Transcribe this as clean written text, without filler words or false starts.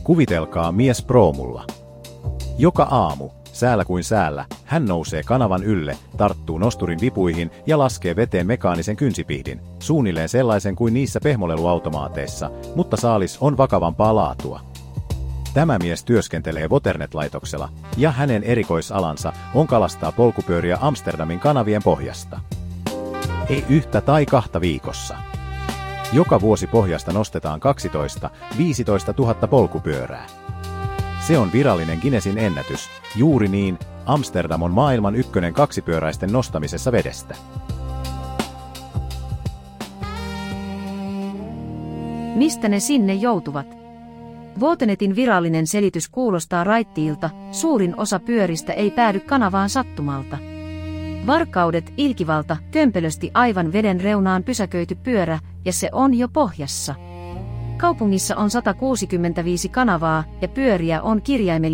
Kuvitelkaa mies proomulla. Joka aamu, säällä kuin säällä, hän nousee kanavan ylle, tarttuu nosturin vipuihin ja laskee veteen mekaanisen kynsipihdin, suunnilleen sellaisen kuin niissä pehmoleluautomaateissa, mutta saalis on vakavampaa laatua. Tämä mies työskentelee Waternet-laitoksella, ja hänen erikoisalansa on kalastaa polkupyöriä Amsterdamin kanavien pohjasta. Ei yhtä tai kahta viikossa. Joka vuosi pohjasta nostetaan 12–15 000 polkupyörää. Se on virallinen Guinnessin ennätys, juuri niin, Amsterdam on maailman ykkönen kaksipyöräisten nostamisessa vedestä. Mistä ne sinne joutuvat? Waternetin virallinen selitys kuulostaa raittiilta, suurin osa pyöristä ei päädy kanavaan sattumalta. Varkaudet ilkivalta, kömpelösti aivan veden reunaan pysäköity pyörä, ja se on jo pohjassa. Kaupungissa on 165 kanavaa, ja pyöriä on kirjaimellisesti